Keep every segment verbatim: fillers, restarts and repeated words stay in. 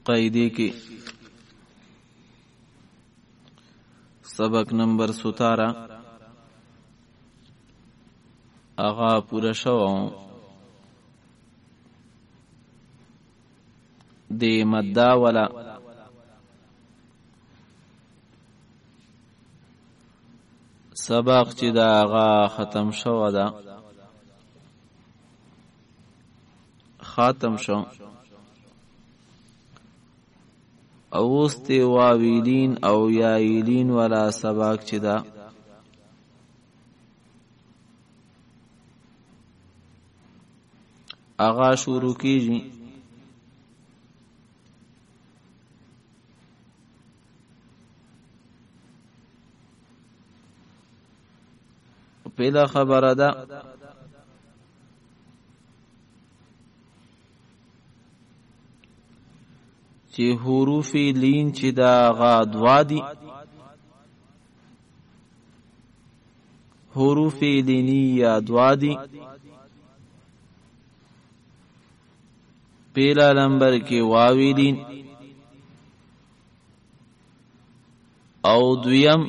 قاعده کې سبق نمبر ستارہ آغا پورا شو دی مدہ والا سبق چې دا آغا ختم شو دا ختم شو اوست واویلین او یایلین والا سبق چې دا آغا شروع کیږي پہلا خبر ده چې حروف لین چې دا غا دوا دي حروف لینیه دوا دي پہلا نمبر کې واوی لین او دویم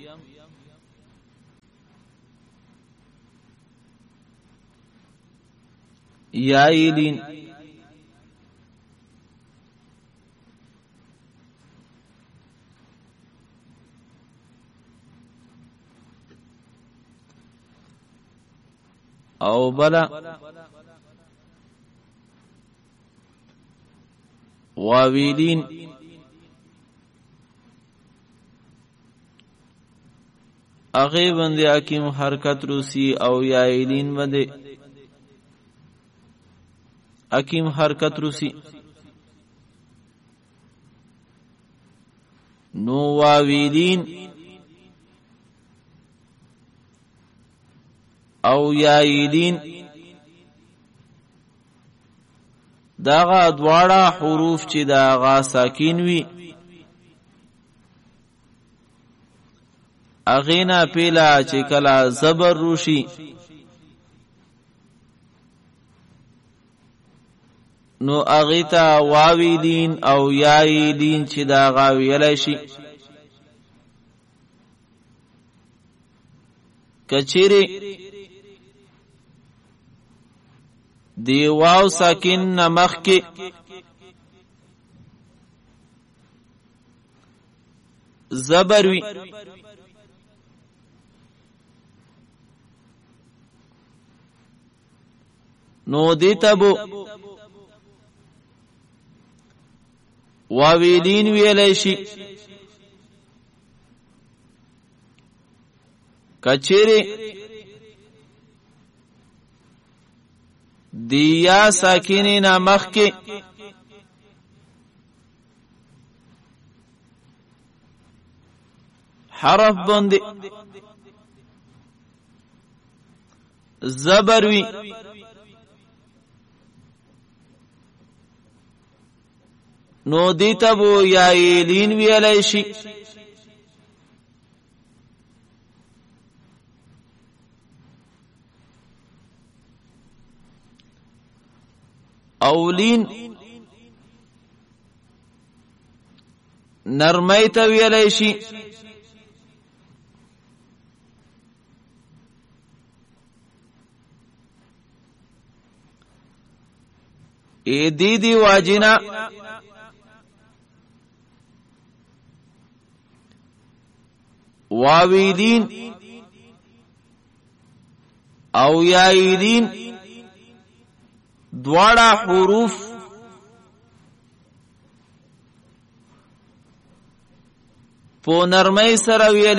یایلین او بلا واویلین اغه باندې حکیم حرکت روسی او یایلین باندې حکیم حرکت روسی نو واویلین او یایلین داغا دواړه حروف چې داغا ساکین وي اغینا پیلا چې کلا زبر روشي نو اغیتا واویلین او یایلین چې داغا ویلای شي کچری دی واو ساکن نمخ کی زبروی نو دیتا بو واویلین ویلیشی کچری دیا ساکینی نامخ کے حرف بندی زبروی نو دیتا بو یایلین ویلیشی اولین نرمی تا ویلی شي ای دی دی واجنا واویلین او یایلین دواړه حروف په نرمۍ سره ویل